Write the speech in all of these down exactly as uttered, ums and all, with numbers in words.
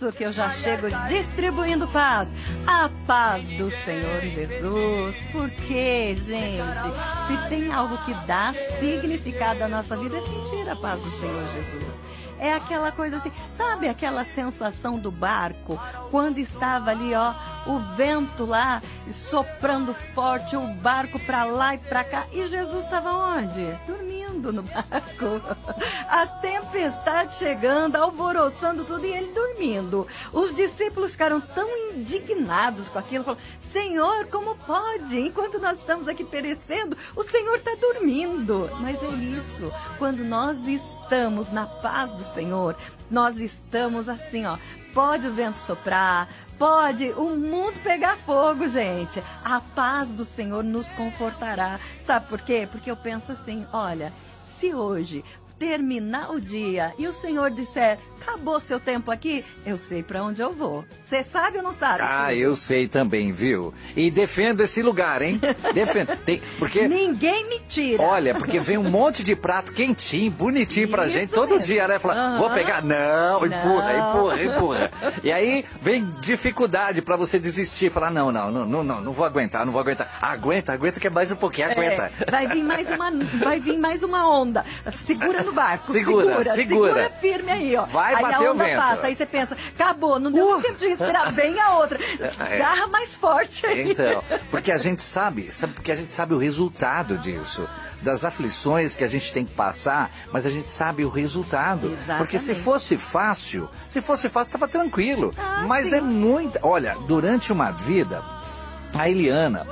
isso que eu já chego distribuindo paz. A paz do Senhor Jesus. Porque, gente, se tem algo que dá significado à nossa vida, é sentir a paz do Senhor Jesus. É aquela coisa assim, sabe aquela sensação do barco, quando estava ali, ó, o vento lá, soprando forte, o barco pra lá e pra cá, e Jesus estava onde? Dormindo no barco. A tempestade chegando, alvoroçando tudo, e ele dormindo. Os discípulos ficaram tão indignados com aquilo, falaram, Senhor, como pode? Enquanto nós estamos aqui perecendo, o Senhor está dormindo. Mas é isso, quando nós estamos estamos na paz do Senhor, nós estamos assim, ó, pode o vento soprar, pode o mundo pegar fogo, gente, a paz do Senhor nos confortará. Sabe por quê? Porque eu penso assim, olha, se hoje terminar o dia e o Senhor disser, acabou seu tempo aqui, eu sei para onde eu vou. Você sabe ou não sabe? Ah, filho? Eu sei também, viu? E defendo esse lugar, hein? Defendo. Tem, porque... Ninguém me tira. Olha, porque vem um monte de prato quentinho, bonitinho pra Isso gente, todo mesmo. dia, né? Fala, Uhum. vou pegar. Não, empurra, Não. empurra, empurra. E aí vem dificuldade pra você desistir. Falar, não, não, não, não, não, não vou aguentar, não vou aguentar. Aguenta, aguenta que é mais um pouquinho, aguenta. É, vai vir mais uma, vai vir mais uma onda. Segura no barco. Segura, segura. segura. Segura firme aí, ó. Vai aí bater a o onda vento. passa, aí você pensa, acabou, não deu Uh. tempo de respirar, vem a outra. É. Garra mais forte aí. Então, porque a gente sabe, sabe, porque a gente sabe o resultado disso. Das aflições que a gente tem que passar, mas a gente sabe o resultado. Exatamente. Porque se fosse fácil, se fosse fácil, tava tranquilo. Ah, mas sim. é muito... Olha, durante uma vida, a Eliana,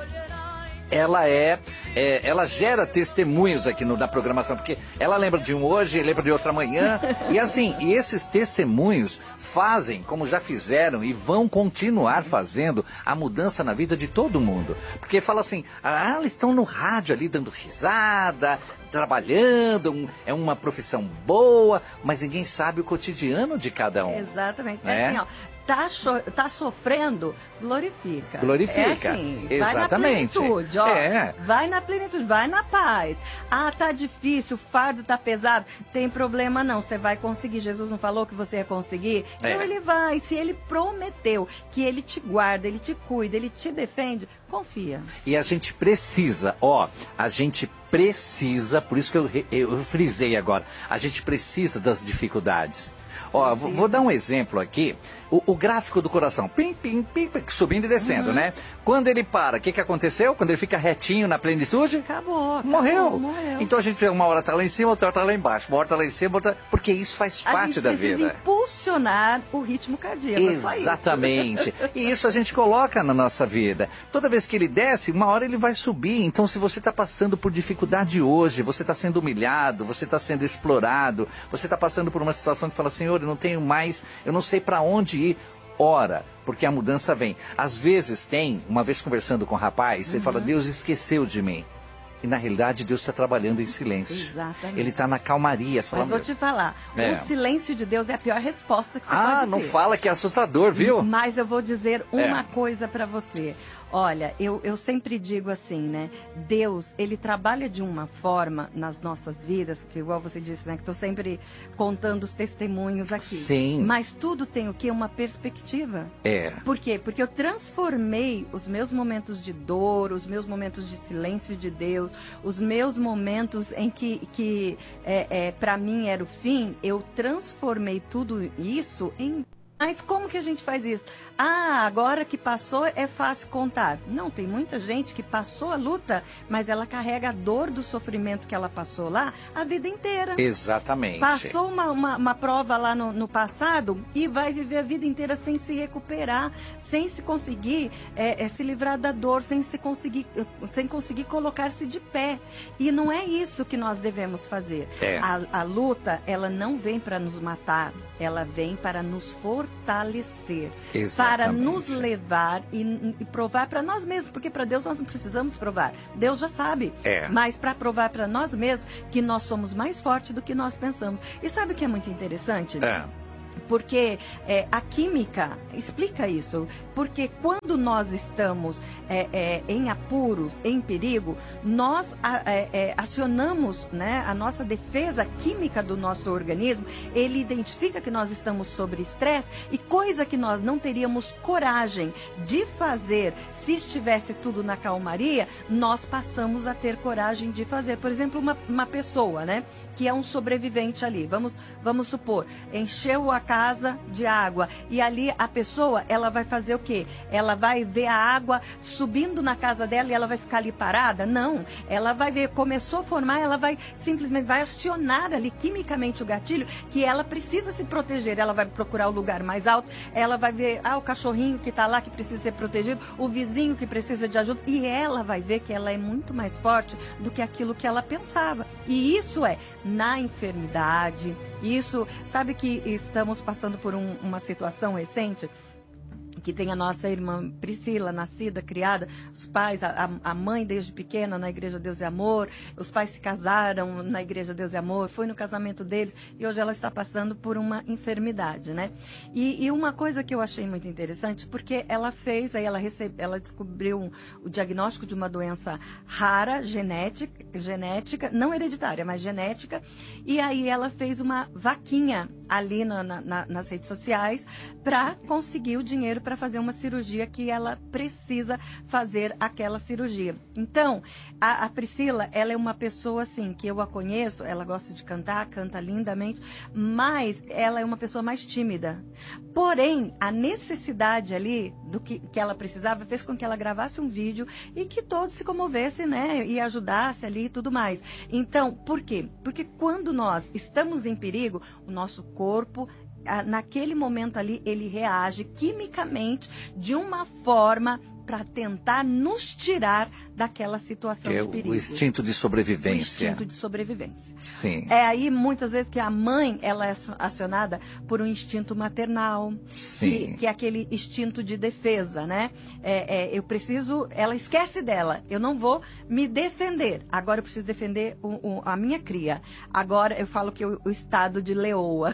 ela é, é, ela gera testemunhos aqui no, na programação, porque ela lembra de um hoje, lembra de outro amanhã, e assim, e esses testemunhos fazem, como já fizeram e vão continuar fazendo, a mudança na vida de todo mundo. Porque fala assim, ah, eles estão no rádio ali dando risada, trabalhando, um, é uma profissão boa, mas ninguém sabe o cotidiano de cada um. Exatamente. É? É assim, ó. Tá, cho- tá sofrendo, glorifica. Glorifica. É assim, Exatamente. vai na plenitude, ó. É. Vai na plenitude, vai na paz. Ah, tá difícil, o fardo tá pesado. Tem problema não, você vai conseguir. Jesus não falou que você ia conseguir? É. Então ele vai. Se ele prometeu que ele te guarda, ele te cuida, ele te defende, confia. E a gente precisa, ó, a gente precisa, por isso que eu, re- eu frisei agora, a gente precisa das dificuldades. Ó, vou, vou dar um exemplo aqui. O, o gráfico do coração, pim, pim, pim, pim, subindo e descendo, Uhum. né? Quando ele para, o que, que aconteceu? Quando ele fica retinho na plenitude? Acabou, acabou, Morreu. morreu. Então a gente, uma hora tá lá em cima, outra hora tá lá embaixo. Uma hora tá lá em cima, outra... Porque isso faz A parte gente da precisa vida. impulsionar o ritmo cardíaco. é só isso. Exatamente. E isso a gente coloca na nossa vida. Toda vez que ele desce, uma hora ele vai subir. Então, se você está passando por dificuldade hoje, você está sendo humilhado, você está sendo explorado, você está passando por uma situação que fala, Senhor, eu não tenho mais, eu não sei para onde ir. Ora, porque a mudança vem. Às vezes tem, uma vez conversando com um rapaz, ele fala, Deus esqueceu de mim. E na realidade Deus está trabalhando em silêncio. Você Ele está na calmaria. Você Mas fala, vou te falar, É. o silêncio de Deus é a pior resposta que você ah, pode não ter. fala que é assustador, viu? Mas eu vou dizer uma É. coisa pra você. Olha, eu, eu sempre digo assim, né? Deus, ele trabalha de uma forma nas nossas vidas, que igual você disse, né? Que estou sempre contando os testemunhos aqui. Sim. Mas tudo tem o quê? Uma perspectiva. É. Por quê? Porque eu transformei os meus momentos de dor, os meus momentos de silêncio de Deus, os meus momentos em que, que é, é, para mim era o fim, eu transformei tudo isso em... Mas como que a gente faz isso? Ah, agora que passou é fácil contar. Não, tem muita gente que passou a luta, mas ela carrega a dor do sofrimento que ela passou lá a vida inteira. Exatamente. Passou uma, uma, uma prova lá no, no passado e vai viver a vida inteira sem se recuperar, sem se conseguir é, é, se livrar da dor, sem se conseguir, sem conseguir colocar-se de pé. E não é isso que nós devemos fazer. É. A, a luta, ela não vem para nos matar, ela vem para nos fortalecer. Exatamente. Para nos levar e, e provar para nós mesmos, porque para Deus nós não precisamos provar. Deus já sabe. É. Mas para provar para nós mesmos que nós somos mais fortes do que nós pensamos. E sabe o que é muito interessante? É. Porque é, a química explica isso. Porque quando nós estamos é, é, em apuros, em perigo, nós é, é, acionamos, né, a nossa defesa química do nosso organismo. Ele identifica que nós estamos sob estresse e coisa que nós não teríamos coragem de fazer se estivesse tudo na calmaria, nós passamos a ter coragem de fazer. Por exemplo, uma, uma pessoa, né, que é um sobrevivente ali, vamos, vamos supor, encheu a casa de água e ali a pessoa, ela vai fazer o quê? Ela vai ver a água subindo na casa dela e ela vai ficar ali parada? Não, ela vai ver, começou a formar, ela vai simplesmente, vai acionar ali quimicamente o gatilho que ela precisa se proteger, ela vai procurar o lugar mais alto, ela vai ver, ah, o cachorrinho que está lá que precisa ser protegido, o vizinho que precisa de ajuda, e ela vai ver que ela é muito mais forte do que aquilo que ela pensava. E isso é na enfermidade, isso, sabe que estamos passando por um, uma situação recente, que tem a nossa irmã Priscila, nascida, criada, os pais, a, a mãe desde pequena na Igreja Deus e Amor, os pais se casaram na Igreja Deus e Amor, foi no casamento deles e hoje ela está passando por uma enfermidade, né? E, e uma coisa que eu achei muito interessante, porque ela fez, aí ela, recebe, ela descobriu um, o diagnóstico de uma doença rara, genética, genética, não hereditária, mas genética, e aí ela fez uma vaquinha ali na, na, nas redes sociais para conseguir o dinheiro para fazer uma cirurgia que ela precisa fazer aquela cirurgia. Então, a, a Priscila, ela é uma pessoa assim, que eu a conheço, ela gosta de cantar, canta lindamente, mas ela é uma pessoa mais tímida. Porém, a necessidade ali do que, que ela precisava fez com que ela gravasse um vídeo e que todos se comovessem, né, e ajudasse ali e tudo mais. Então, por quê? Porque quando nós estamos em perigo, o nosso corpo, naquele momento ali, ele reage quimicamente de uma forma para tentar nos tirar daquela situação é de perigo. O instinto de sobrevivência. O instinto de sobrevivência. Sim. É aí, muitas vezes, que a mãe, ela é acionada por um instinto maternal. Sim. Que, que é aquele instinto de defesa, né? É, é, eu preciso... Ela esquece dela. Eu não vou me defender. Agora eu preciso defender o, o, a minha cria. Agora eu falo que o, o estado de leoa.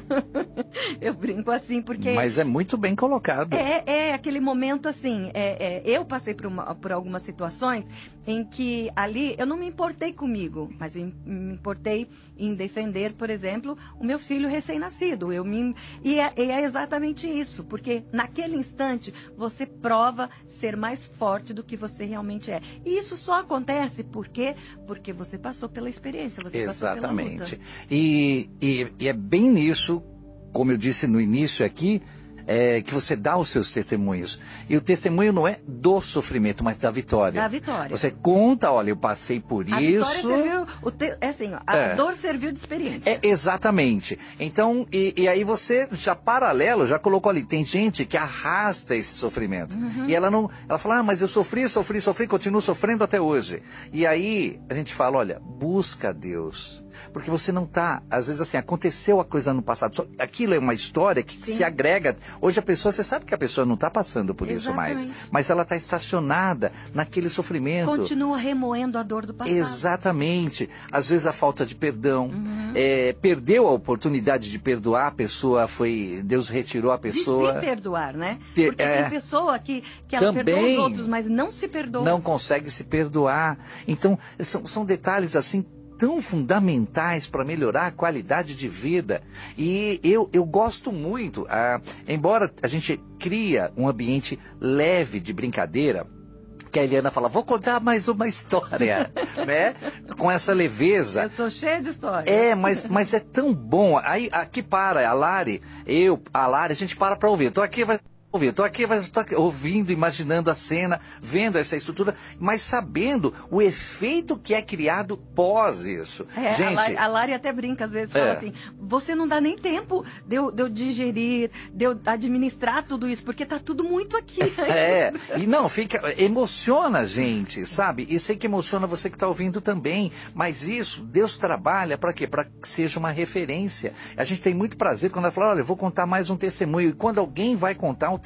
Eu brinco assim, porque... Mas é muito bem colocado. É, é aquele momento assim... É, é, eu passei por, uma, por algumas situações em que ali eu não me importei comigo, mas eu me importei em defender, por exemplo, o meu filho recém-nascido. Eu me, e, é, e é exatamente isso, porque naquele instante você prova ser mais forte do que você realmente é. E isso só acontece porque, porque você passou pela experiência, você Exatamente. Passou pela luta. E, e, e é bem nisso, como eu disse no início aqui, É, que você dá os seus testemunhos. E o testemunho não é do sofrimento, mas da vitória. Da vitória. Você conta, olha, eu passei por a isso. Vitória serviu, o te, é assim, ó, a É. dor serviu de experiência. É, exatamente. Então, e, e aí você já paralelo, já colocou ali, tem gente que arrasta esse sofrimento. Uhum. E ela não, ela fala, ah, mas eu sofri, sofri, sofri, continuo sofrendo até hoje. E aí a gente fala, olha, busca Deus. Porque você não está, às vezes assim, aconteceu a coisa no passado. Só, aquilo é uma história que Sim. se agrega. Hoje a pessoa, você sabe que a pessoa não está passando por Exatamente. isso mais. Mas ela está estacionada naquele sofrimento. Continua remoendo a dor do passado. Exatamente. Às vezes a falta de perdão. Uhum. É, perdeu a oportunidade de perdoar, a pessoa foi... Deus retirou a pessoa. De se perdoar, né? Ter, Porque é, tem pessoa que, que ela também perdoa os outros, mas não se perdoa. Não consegue se perdoar. Então, são, são detalhes assim tão fundamentais para melhorar a qualidade de vida. E eu, eu gosto muito, ah, embora a gente cria um ambiente leve de brincadeira, que a Eliana fala, vou contar mais uma história, né? Com essa leveza. Eu sou cheia de histórias. É, mas, mas é tão bom. Aí, aqui para, a Lari, eu, a Lari, a gente para para ouvir. Tô aqui, vai... Estou aqui, tô aqui ouvindo, imaginando a cena, vendo essa estrutura, mas sabendo o efeito que é criado pós isso. É, Gente, a Lari, a Lari até brinca, às vezes, fala é. assim, você não dá nem tempo de eu, de eu digerir, de eu administrar tudo isso, porque tá tudo muito aqui. É, e não, fica, emociona a gente, sabe? E sei que emociona você que está ouvindo também, mas isso, Deus trabalha para quê? Para que seja uma referência. A gente tem muito prazer quando ela fala, olha, eu vou contar mais um testemunho, e quando alguém vai contar um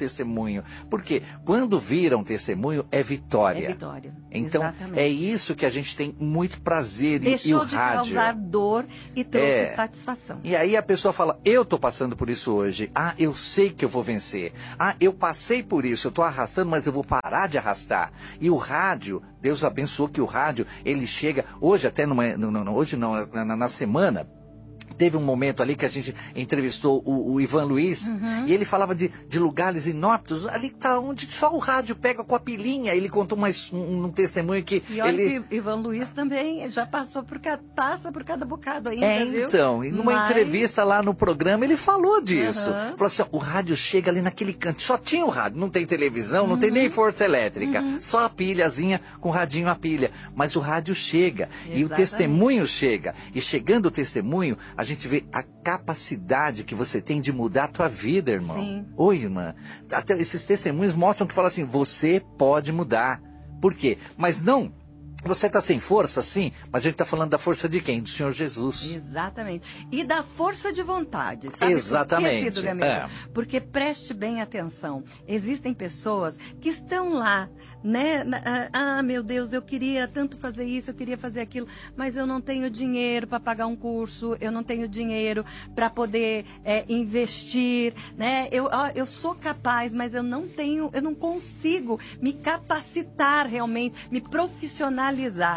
testemunho. Porque quando viram testemunho, é vitória. É vitória. Então, Exatamente. é isso que a gente tem muito prazer. Deixou e o de rádio causar dor e trouxe É. satisfação. E aí a pessoa fala, eu tô passando por isso hoje. Ah, eu sei que eu vou vencer. Ah, eu passei por isso, eu tô arrastando, mas eu vou parar de arrastar. E o rádio, Deus abençoou que o rádio, ele chega, hoje até, numa, no, no, hoje não, na, na semana, teve um momento ali que a gente entrevistou o, o Ivan Luiz, uhum. e ele falava de, de lugares inóspitos, ali tá onde só o rádio pega com a pilinha. Ele contou mais um, um testemunho que... E olha ele... que Ivan Luiz também já passou por, passa por cada bocado ainda, É, viu? então, e numa Mas... entrevista lá no programa, ele falou disso. Uhum. Falou assim, ó, o rádio chega ali naquele canto, só tinha o rádio, não tem televisão, não uhum. tem nem força elétrica, uhum. só a pilhazinha com o radinho a pilha. Mas o rádio chega, Exatamente. E o testemunho chega. E chegando o testemunho, a gente vê a capacidade que você tem de mudar a tua vida, irmão. Sim. Oi, irmã. Até esses testemunhos mostram que fala assim, você pode mudar. Por quê? Mas não... Você está sem força, sim, mas a gente está falando da força de quem? Do Senhor Jesus. Exatamente. E da força de vontade. Sabe Exatamente. Por quê, é. Porque preste bem atenção. Existem pessoas que estão lá, né? Ah, meu Deus, eu queria tanto fazer isso, eu queria fazer aquilo, mas eu não tenho dinheiro para pagar um curso, eu não tenho dinheiro para poder é, investir, né? Eu, eu sou capaz, mas eu não tenho, eu não consigo me capacitar realmente, me profissionalizar.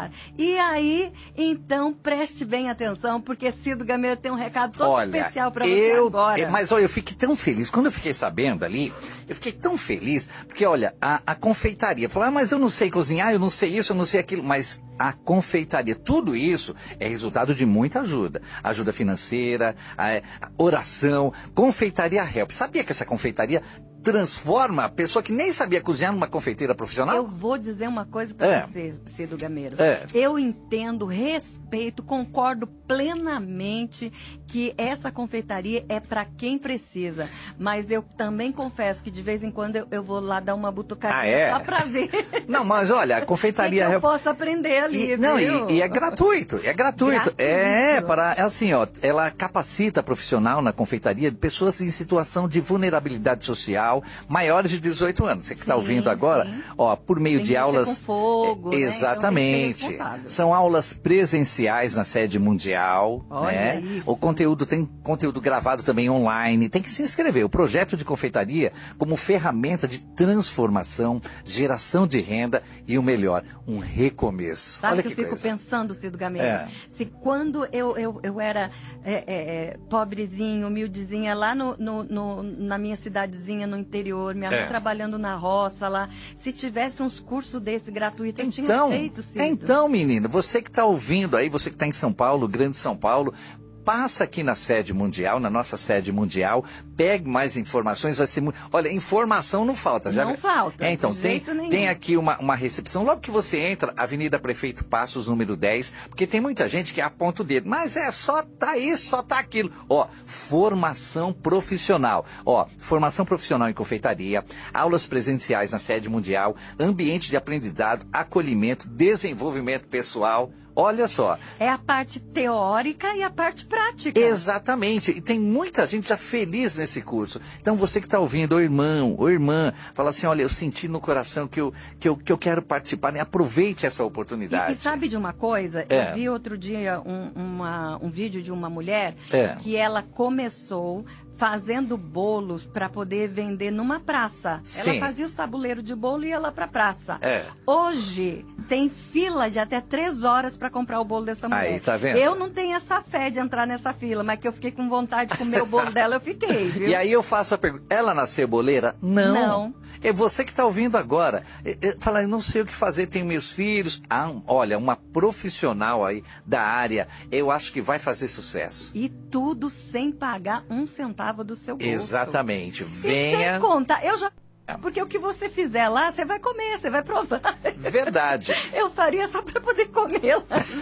E aí, então, preste bem atenção, porque Cido Gameiro tem um recado todo olha, especial para você eu, agora. Mas olha, eu fiquei tão feliz, quando eu fiquei sabendo ali, eu fiquei tão feliz, porque olha, a, a confeitaria, falou, ah, mas eu não sei cozinhar, eu não sei isso, eu não sei aquilo, mas a confeitaria, tudo isso é resultado de muita ajuda. Ajuda financeira, a, a oração, confeitaria help. Sabia que essa confeitaria transforma a pessoa que nem sabia cozinhar numa confeiteira profissional? Eu vou dizer uma coisa para é. você, Cido Gameiro. É. Eu entendo, respeito, concordo plenamente que essa confeitaria é para quem precisa. Mas eu também confesso que de vez em quando eu, eu vou lá dar uma butucadinha ah, é? só para ver. Não, mas olha, a confeitaria... que eu posso aprender ali, e, Não, viu? e, e é gratuito, é gratuito. gratuito. É, para, é assim, ó, ela capacita profissional na confeitaria de pessoas em situação de vulnerabilidade social, maiores de dezoito anos. Você que está ouvindo agora, sim. ó, por meio tem de que aulas... com fogo, é, exatamente. Né? Então, são aulas presenciais na sede mundial. Olha né? isso. O conteúdo tem conteúdo gravado também online. Tem que se inscrever. O projeto de confeitaria como ferramenta de transformação, geração de renda e o melhor, um recomeço. Sabe Olha que, que eu fico coisa. pensando, Cido Gameiro? É. Se quando eu, eu, eu era é, é, pobrezinho, humildezinha, lá no, no, no, na minha cidadezinha no interior, minha mãe É. trabalhando na roça lá, se tivesse uns cursos desse gratuito, eu Então, tinha feito, Cido. então, menina, você que está ouvindo aí, você que está em São Paulo, Grande São Paulo, passa aqui na sede mundial, na nossa sede mundial, pegue mais informações, vai ser muito... Olha, informação não falta. Já... Não falta, É, então, de tem, jeito nenhum. tem aqui uma, uma recepção, logo que você entra, Avenida Prefeito Passos, número dez, porque tem muita gente que aponta o dedo, mas é só tá isso, só tá aquilo. Ó, formação profissional. Ó, formação profissional em confeitaria, aulas presenciais na sede mundial, ambiente de aprendizado, acolhimento, desenvolvimento pessoal. Olha só. É a parte teórica e a parte prática. Exatamente. E tem muita gente já feliz nesse curso. Então você que está ouvindo, ô irmão, ô irmã, fala assim, olha, eu senti no coração que eu, que eu, que eu quero participar, né? Aproveite essa oportunidade. E, e sabe de uma coisa? É. Eu vi outro dia um, uma, um vídeo de uma mulher É. que ela começou fazendo bolos para poder vender numa praça. Sim. Ela fazia os tabuleiros de bolo e ia lá para a praça. É. Hoje tem fila de até três horas para comprar o bolo dessa mulher. Aí, tá vendo? Eu não tenho essa fé de entrar nessa fila, mas que eu fiquei com vontade de comer o bolo dela, eu fiquei, viu? E aí eu faço a pergunta, ela nasceu boleira? Não. Não. É você que está ouvindo agora. É, é, fala, eu não sei o que fazer, tenho meus filhos. Ah, olha, uma profissional aí da área, eu acho que vai fazer sucesso. E tudo sem pagar um centavo do seu bolso. Exatamente. E Venha... sem conta, eu já... Porque o que você fizer lá, você vai comer, você vai provar. Verdade. Eu faria só para poder comer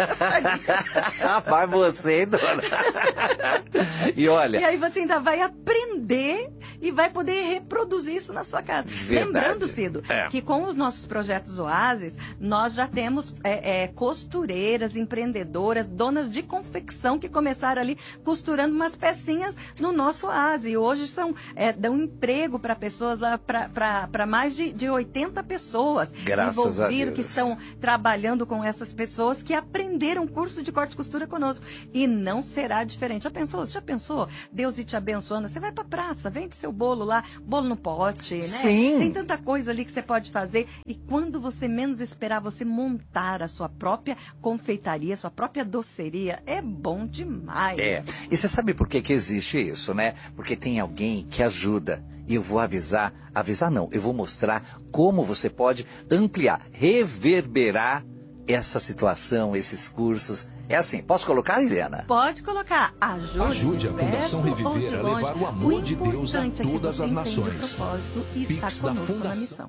lá. Vai você, dona. E olha... E aí você ainda vai aprender e vai poder reproduzir isso na sua casa. Verdade. Lembrando, Cido, é. que com os nossos projetos Oasis, nós já temos é, é, costureiras, empreendedoras, donas de confecção que começaram ali costurando umas pecinhas no nosso Oasis. E hoje são, é, dão emprego para pessoas, para mais de, de oitenta pessoas Graças a Deus. que estão trabalhando com essas pessoas que aprenderam curso de corte e costura conosco. E não será diferente. Já pensou? Já pensou? Deus ir te abençoando. Você vai pra praça, vende seu bolo lá, bolo no pote, né? Sim. Tem tanta coisa ali que você pode fazer. E quando você menos esperar, você montar a sua própria confeitaria, sua própria doceria, é bom demais. É. E você sabe por que que existe isso, né? Porque tem alguém que ajuda. E eu vou avisar, avisar não, eu vou mostrar como você pode ampliar, reverberar essa situação, esses cursos. É assim, posso colocar, Helena? Pode colocar. Ajude, Ajude a Fundação Reviver de a longe. levar o amor O de Deus a importante é que todas você as entenda o nações. propósito e Pix está da conosco na Fundação. missão.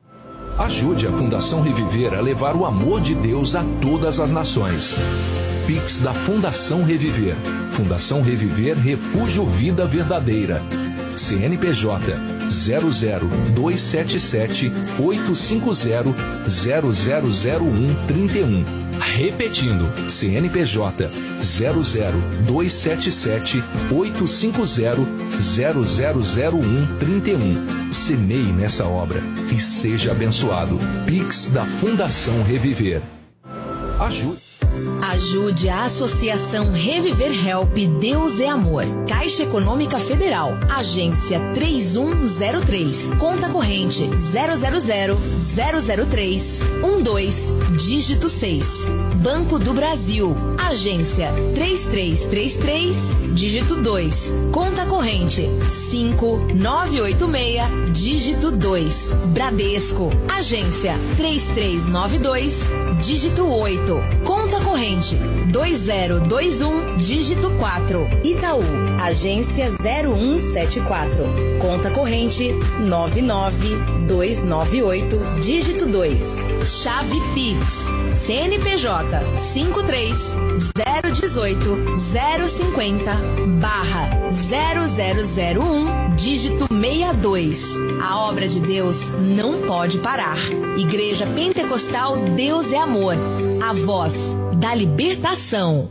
Ajude a Fundação Reviver a levar o amor de Deus a todas as nações. Pix da Fundação Reviver. Fundação Reviver Refúgio Vida Verdadeira. C N P J zero zero dois sete sete oito cinco zero zero zero zero um três um. Repetindo, C N P J zero zero dois sete sete oito cinco zero zero zero zero um três um. Semeie nessa obra e seja abençoado. Pix da Fundação Reviver. Ajude. Ajude a Associação Reviver Help Deus é Amor. Caixa Econômica Federal. Agência três um zero três. Conta corrente zero zero zero zero zero três um dois. Dígito seis. Banco do Brasil. Agência três três três três. Dígito dois. Conta corrente cinco nove oito seis. Dígito dois. Bradesco. Agência três três nove dois. Dígito oito. Conta corrente dois zero dois um, dígito quatro. Itaú, agência zero um sete quatro. Conta corrente nove nove dois nove oito, dígito dois. Chave Pix, C N P J cinco três zero dezoito zero cinquenta barra zero zero zero um, dígito sessenta e dois. A obra de Deus não pode parar. Igreja Pentecostal Deus é Amor. A voz da libertação.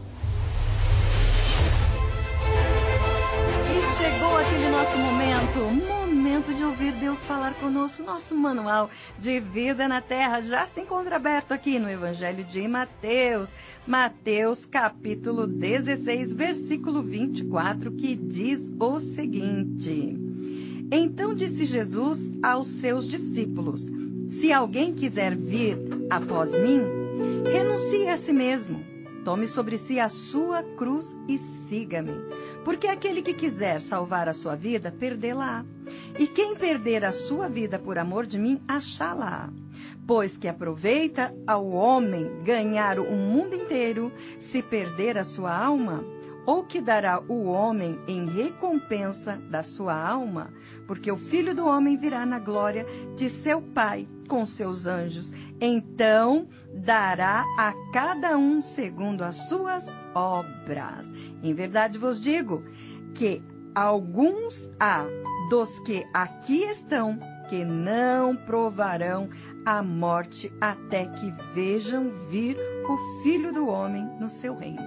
E chegou aquele nosso momento, momento de ouvir Deus falar conosco. Nosso manual de vida na terra já se encontra aberto aqui no Evangelho de Mateus. Mateus capítulo dezesseis, versículo vinte e quatro, que diz o seguinte: Então disse Jesus aos seus discípulos: Se alguém quiser vir após mim, renuncie a si mesmo, tome sobre si a sua cruz e siga-me. Porque aquele que quiser salvar a sua vida, perdê-la-á. E quem perder a sua vida por amor de mim, achá-la-á. Pois que aproveita ao homem ganhar o mundo inteiro, se perder a sua alma? Ou que dará o homem em recompensa da sua alma? Porque o Filho do Homem virá na glória de seu Pai com seus anjos. Então dará a cada um segundo as suas obras. Em verdade vos digo que alguns há dos que aqui estão que não provarão a morte até que vejam vir o Filho do Homem no seu reino.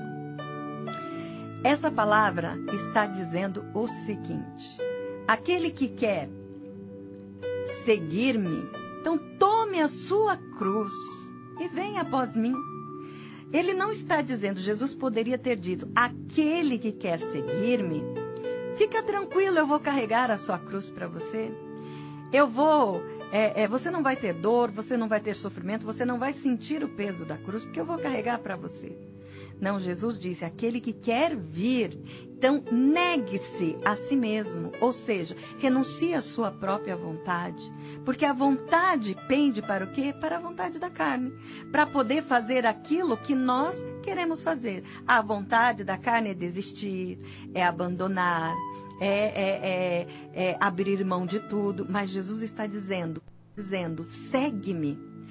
Essa palavra está dizendo o seguinte: aquele que quer seguir-me, então tome a sua cruz e venha após mim. Ele não está dizendo, Jesus poderia ter dito, aquele que quer seguir-me, fica tranquilo, eu vou carregar a sua cruz para você. Eu vou, é, é, você não vai ter dor, você não vai ter sofrimento, você não vai sentir o peso da cruz, porque eu vou carregar para você. Não, Jesus disse, aquele que quer vir, então negue-se a si mesmo, ou seja, renuncie à sua própria vontade, porque a vontade pende para o quê? Para a vontade da carne, para poder fazer aquilo que nós queremos fazer. A vontade da carne é desistir, é abandonar, é, é, é, é abrir mão de tudo, mas Jesus está dizendo, dizendo, segue-me.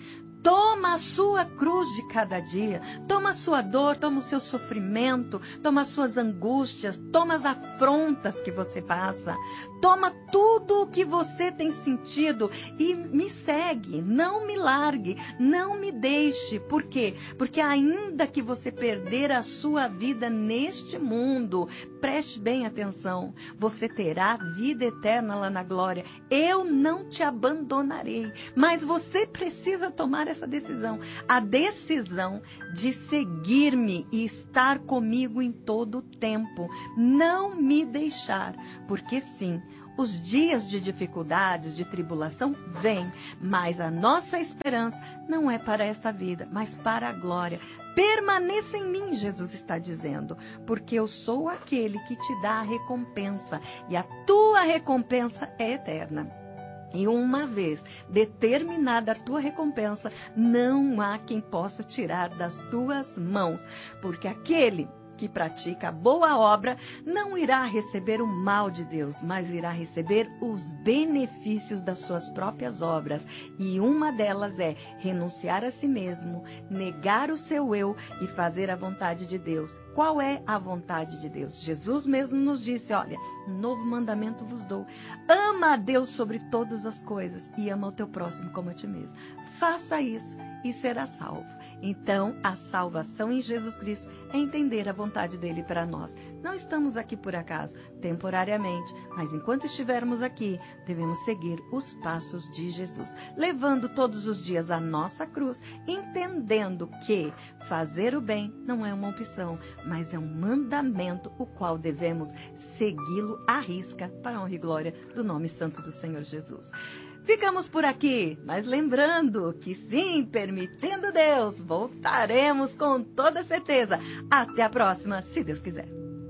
Toma a sua cruz de cada dia, toma a sua dor, toma o seu sofrimento, toma as suas angústias, toma as afrontas que você passa, toma tudo o que você tem sentido e me segue, não me largue, não me deixe. Por quê? Porque ainda que você perder a sua vida neste mundo, preste bem atenção, você terá vida eterna lá na glória. Eu não te abandonarei, mas você precisa tomar essa decisão, a decisão de seguir-me e estar comigo em todo o tempo, não me deixar, porque sim, os dias de dificuldades, de tribulação vêm, mas a nossa esperança não é para esta vida, mas para a glória. Permaneça em mim, Jesus está dizendo, porque eu sou aquele que te dá a recompensa, e a tua recompensa é eterna. E uma vez determinada a tua recompensa, não há quem possa tirar das tuas mãos, porque aquele que pratica a boa obra não irá receber o mal de Deus, mas irá receber os benefícios das suas próprias obras. E uma delas é renunciar a si mesmo, negar o seu eu e fazer a vontade de Deus. Qual é a vontade de Deus? Jesus mesmo nos disse, olha, um novo mandamento vos dou. Ama a Deus sobre todas as coisas e ama o teu próximo como a ti mesmo. Faça isso e será salvo. Então, a salvação em Jesus Cristo é entender a vontade dele para nós. Não estamos aqui por acaso, temporariamente, mas enquanto estivermos aqui, devemos seguir os passos de Jesus, levando todos os dias a nossa cruz, entendendo que fazer o bem não é uma opção, mas é um mandamento, o qual devemos segui-lo à risca para a honra e glória do nome santo do Senhor Jesus. Ficamos por aqui, mas lembrando que sim, permitindo Deus, voltaremos com toda certeza. Até a próxima, se Deus quiser.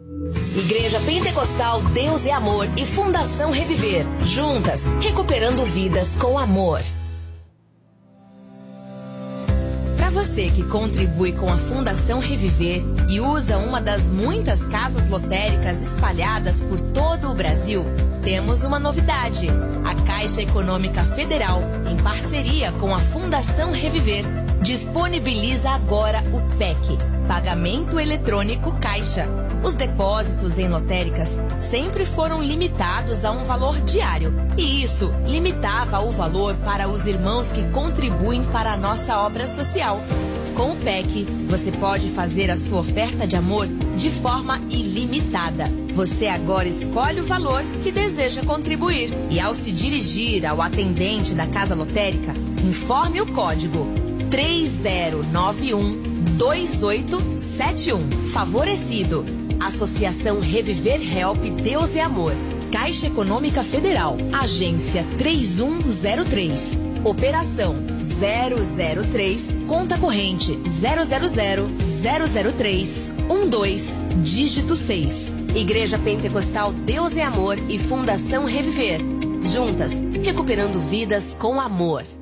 Igreja Pentecostal Deus é Amor e Fundação Reviver. Juntas, recuperando vidas com amor. Para você que contribui com a Fundação Reviver e usa uma das muitas casas lotéricas espalhadas por todo o Brasil, temos uma novidade. A Caixa Econômica Federal, em parceria com a Fundação Reviver, disponibiliza agora o P E C, Pagamento Eletrônico Caixa. Os depósitos em lotéricas sempre foram limitados a um valor diário, e isso limitava o valor para os irmãos que contribuem para a nossa obra social. Com o P E C, você pode fazer a sua oferta de amor de forma ilimitada. Você agora escolhe o valor que deseja contribuir. E ao se dirigir ao atendente da casa lotérica, informe o código três zero nove um dois oito sete um. Favorecido. Associação Reviver Help Deus é Amor. Caixa Econômica Federal. Agência três um zero três. Operação zero zero três, conta corrente zero zero zero zero zero três um dois, dígito seis. Igreja Pentecostal Deus é Amor e Fundação Reviver. Juntas, recuperando vidas com amor.